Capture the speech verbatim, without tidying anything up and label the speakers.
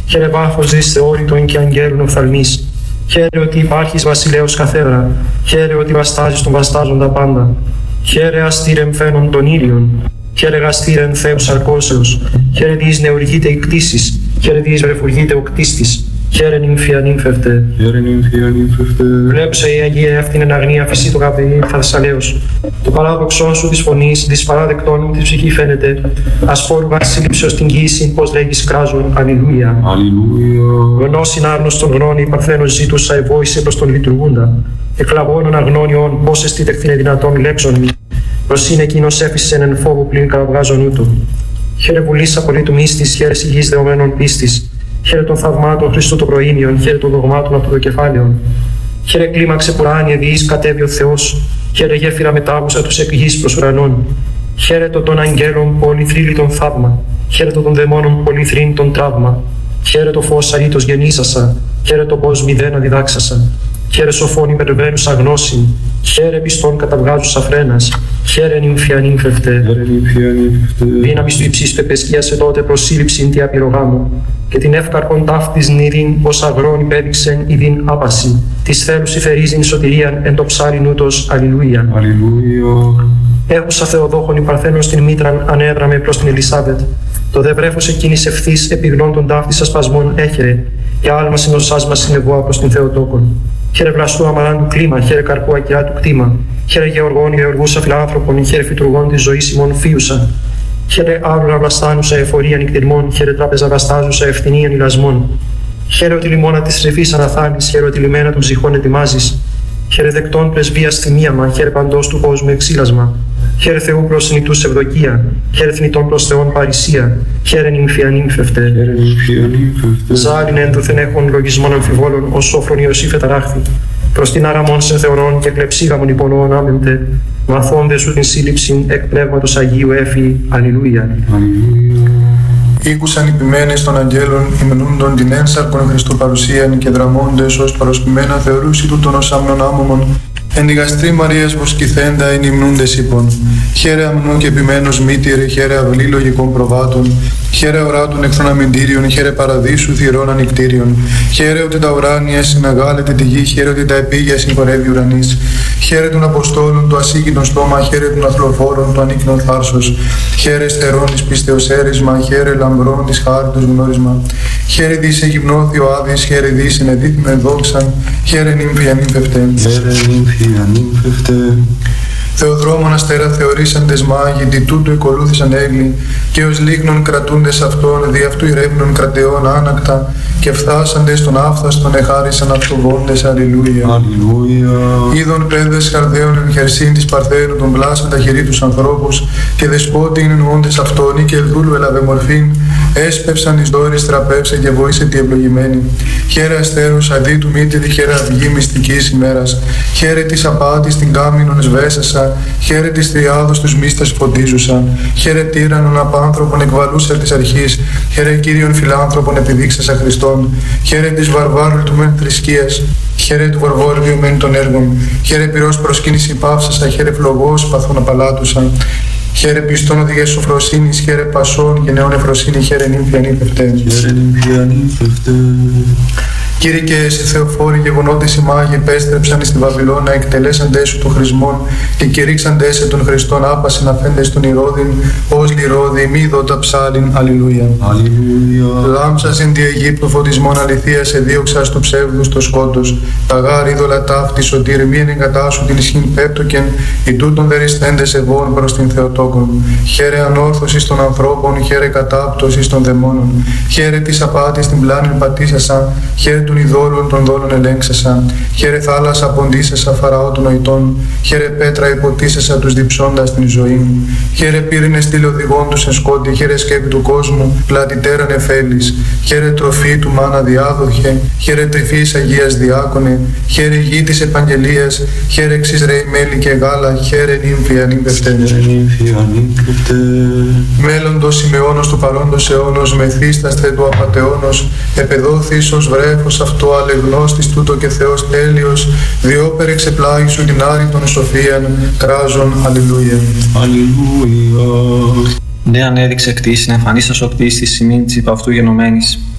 Speaker 1: Χαίρε βάθος δις θεώρητον και αγγέλων οφθαλμής. Χαίρε ότι υπάρχεις βασιλέος καθέδρα. Χαίρε ότι βαστάζεις τον βαστάζοντα πάντα. Χαίρε αστήρεμ φαίνον των ήλιων. Χαίρε γαστήρεν Θεός αρκώσεως. Χαίρε διείς νεουργείτε οι κτήσεις. Χαίρε διείς βρεφουργείτε ο κτίστης. Χαίρε νυμφία νύμφευτε.
Speaker 2: Χαίρε νυμφία νύμφευτε.
Speaker 1: Βλέψε η Αγία αυτήν εν αγνία φυσί το Γαβριήλ Θασσαλέως. Το παράδοξό σου της φωνής, της παράδεκτών μου της ψυχή φαίνεται. Ασφόρου βασίλειψεως την γύση, πως λέγεις κράζον. Αλληλούια.
Speaker 2: Αλληλούια.
Speaker 1: Γνώσιν άρνωστον γνώνη, παρθένος ζήτουσα ευόησε προς τον λειτουργούντα. Εκλαβώνων αγνώνιον, πώς εστίτεχθην δυνατόν λέξον μη. Προς είναι εκείνος έφυσεν εν φόβο πλην καραβγάζον ούτου. Χαίρε βουλής απολύτου μίστης, χαίρε υγιής δεωμένων πίστης. Χαίρε των θαυμάτων Χριστού των προήμιων, χαίρε των δογμάτων αυτοδοκεφάλαιων. Χαίρε κλίμαξε πουράνιε διείς κατέβει ο Θεός. Χαίρε γέφυρα μετάβουσα τους εκ γης προς ουρανών. Χαίρε το των αγγέλων πολυθρύλιτον θαύμα. Χαίρε το των δαιμόνων πολυθρύνητον τραύμα. Χαίρε το φως αρήτως γεννήσασα. Χαίρε το πως μηδένα διδάξασα. Χαίρε σοφών υπερβαίνουσα γνώση. Χαίρε πιστών καταβγάζουσα φρένας. Χαίρε νυμφία νύμφευτε. Δύναμις του υψής πεπεσκίασε τότε προσύλληψην τι απειρογάμου. Και την εύκαρπον ταύτης νηρήν ως αγρόν υπέδειξεν ειδήν άπαση. Της θέλους υφερίζειν σωτηρίαν εν το ψάριν ούτως. Αλληλούια. Έχουσα Θεοδόχων η Παρθένος την μήτραν ανέδραμε προς την Ελισάβετ. Το δε βρέφος εκείνης ευθύς επιγνών των ταύτης ασπασμών έχερε. Και άλμα συνοσάς μας συνεβόα προς την Θεοτόκον. Χαίρε βλαστού αμαράντου κλίμα, χαίρε καρπού ακιά του κτήμα. Χαίρε γεωργών γεωργούσα φιλάνθρωπων, χαίρε φυτουργών της ζωής ημών φίουσα. Χαίρε άβλουρα βλαστάνουσα εφορία νυκτηρμών, χαίρε τράπεζα βαστάζουσα ευθυνίαν ηλασμών. Χαίρε ότι λιμόνα της ρεφής αναθάνεις, χαίρε ότι λιμένα των ψυχών ετοιμάζεις. Χαίρε δεκτών πρεσβείας θυμίαμα, χαίρε παντός του κόσμου εξήλασμα. Χαίρε Θεού προς νητούς ευδοκία, χαίρε θνητών προς Θεών παρησία, χαίρε νυμφία νύμφευτε. Ζάλιν ένδοθεν έχων λογισμών αμφιβόλων, ως σόφρον Ιωσήφ εταράχθη. Προς την άραμον σε θεωρών και κλεψίγαμον υπονοών άμεμπτε, μαθώνται σου την σύλληψην εκ πνεύματος Αγίου έφη. Αλληλούια.
Speaker 3: Ήκουσαν οι ποιμένες των αγγέλων, υμνούντον την ένσαρκον Χριστού παρουσίαν και δραμώντες ως παροσπημένα θεωρούσι τούτον ως άμνον άμωμον. Εν τη γαστρή Μαρίας βοσκηθέντα εν υμνούντες είπων. Χαίρε αμνού και επιμένος μήτηρε, χαίρε αυλή λογικών προβάτων. Χαίρε οράτων εχθρών αμυντήριων, χαίρε παραδείσου θυρών ανικτήριων. Χαίρε ότι τα ουράνια συναγάλεται τη γη, χαίρε ότι τα επίγεια συγχωρεύει ουρανής. Χαίρε των Αποστόλων το ασύγκινο στόμα, χαίρε των αθλοφόρων το ανίκνον θάρσος. Χαίρε στερών της πίστεως έρισμα, χαίρε λαμπρών της χάριτος γνώρισμα. Χαίρε δις εγυμνώθη ο Άδης, χαίρε δις ενεδίθμεν δόξαν, χαίρε νύμφια νύμφευτε. Θεοδρόμων αστέρα θεωρήσαντες μάγοι, δι' τούτου εκολούθησαν έγκλη, και ως λίγνων κρατούντες αυτών, δι' αυτού ηρεύνων κρατεών άνακτα, και φθάσαντες τον άφθαστον εχάρισαν αυτοβόντες. Αλληλούια. Είδων παιδες χαρδαίων εν χερσίν της Παρθένου των πλάσαν τα χειρή τους ανθρώπους, και δεσπότη είναι νοούντες αυτόν, και ελδούλου έλαβε μορφήν, έσπευσαν εις δόρης τραπεύσε και βοήσε τη ευλογημένη. Χαίρε αστέρους αδί του μύτηρη, χαίρε αυγή μυστικής ημέρας, χαίρε της απάτης την κάμινον σβέσασα, χαίρε της τριάδος τους μύστες φωτίζουσα, χαίρε τύραννον απάνθρωπον εκβαλούσερ της αρχής, χαίρε Κύριον φιλάνθρωπον επιδείξασα Χριστόν, χαίρε της βαρβάρου του μεν θρησκείας, χαίρε του βορβόριου μεν των έργων, χαίρε πυρός προσκύνηση πάυσασα, χαίρε φλογός παθούν απαλάτουσα. Χαίρε πιστών οδηγές σοφροσύνης, χαίρε πασών και νεών εφροσύνη, χαίρε νύμφια νύμφευτε. Κύριε και εσύ Θεοφόροι γεγονότες οι μάγοι επέστρεψαν εις τη Βαβυλώνα, εκτελέσαντες σου των χρησμών και κηρύξαντες σε τον Χριστόν άπασιν αφέντες τον Ηρώδην, ως λιρώδη μη δότα ψάλιν. Αλληλούια. Λάμψας εν τη Αιγύπτου φωτισμόν αληθείας εδίωξας του ψεύδους το σκότος, τα γάρ είδωλα ταύτη σωτήρ μη ενεγκατάσου την ισχύν πέπτοκεν, οι τούτων δεριστέντες ευών προς την Θεοτόκον. Χαίρε ανόρθωσης των ανθρώπων, χαίρε κατάπτωσης των δαιμόνων, χαίρε της απάτης την πλάνην πατήσασα, χαίρε των ειδόλων των δόλων ελέγξασα, χαίρε θάλασσα ποντίσασα φαραώ των νοητών, χαίρε πέτρα υποτίσασα τους διψώντας την ζωή μου, χαίρε πύρινες τηλεοδηγών τους εν σκότη, χαίρε σκέπη του κόσμου, πλατιτέραν εφέλης, χαίρε τροφή του μάνα διάδοχε, χαίρε τρυφής Αγίας διάκονε, χαίρε γη της επαγγελίας, χαίρε ξυσραίη μέλι και γάλα, χαίρε νύμφια νύμφευτε. Μέλλοντος Σιμεώνος του παρόντος αιώνος, μεθύσταστε του απατεώνος, επεδόθης ως βρέφος αυτό αλεγνώστης τούτο και Θεός τέλειος, διόπερ εξεπλάγει σου την άρη των σοφίαν, κράζον. Αλληλούια.
Speaker 4: Αλληλούια. Δε ανέδειξε κτήσιν εμφανίστας ο κτίστης σημείν της υπ' αυτού γενομένης.